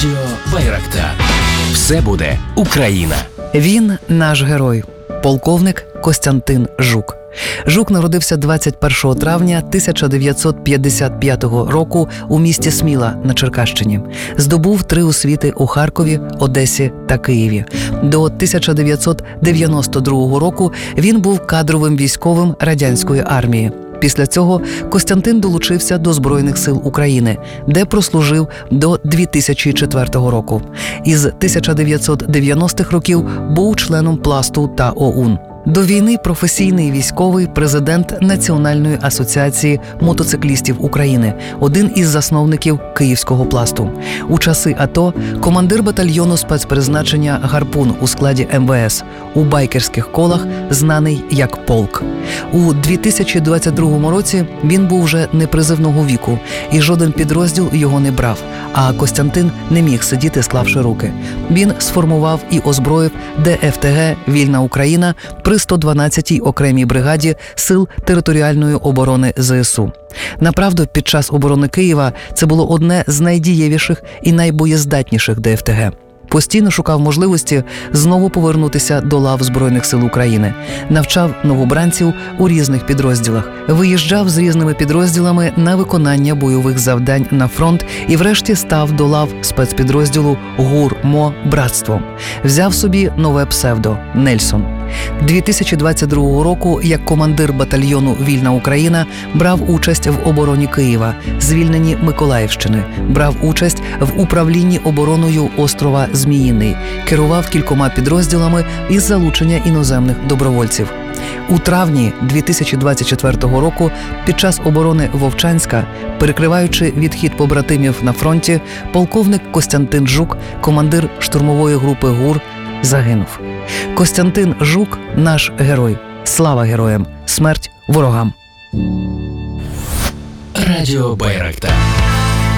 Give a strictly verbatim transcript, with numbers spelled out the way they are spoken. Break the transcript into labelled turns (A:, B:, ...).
A: Радіо Байрактар. Все буде Україна.
B: Він наш герой. Полковник Костянтин Жук. Жук народився двадцять першого травня тисяча дев'ятсот п'ятдесят п'ятого року у місті Сміла на Черкащині. Здобув три освіти у Харкові, Одесі та Києві. До тисяча дев'ятсот дев'яносто другого року він був кадровим військовим радянської армії. Після цього Костянтин долучився до Збройних сил України, де прослужив до дві тисячі четвертого року. Із тисяча дев'ятсот дев'яностих років був членом Пласту та ОУН. До війни професійний військовий, президент Національної асоціації мотоциклістів України, один із засновників Київського Пласту. У часи АТО командир батальйону спецпризначення «Гарпун» у складі ем ве ес, у байкерських колах знаний як «Полк». У дві тисячі двадцять другому році він був вже непризивного віку, і жоден підрозділ його не брав, а Костянтин не міг сидіти, склавши руки. Він сформував і озброїв де еф те ге «Вільна Україна» при сто дванадцятій окремій бригаді Сил територіальної оборони зе ес у. Направду, під час оборони Києва це було одне з найдієвіших і найбоєздатніших де еф те ге. Постійно шукав можливості знову повернутися до лав Збройних сил України. Навчав новобранців у різних підрозділах. Виїжджав з різними підрозділами на виконання бойових завдань на фронт і врешті став до лав спецпідрозділу ГУР-МО «Братство». Взяв собі нове псевдо – Нельсон. дві тисячі двадцять другого року як командир батальйону «Вільна Україна» брав участь в обороні Києва, звільненні Миколаївщини, брав участь в управлінні обороною острова Зміїний, керував кількома підрозділами із залучення іноземних добровольців. У травні дві тисячі двадцять четвертого року під час оборони Вовчанська, перекриваючи відхід побратимів на фронті, полковник Костянтин Жук, командир штурмової групи ГУР, загинув. Костянтин Жук – наш герой. Слава героям! Смерть ворогам!
A: Радіо Байрактар.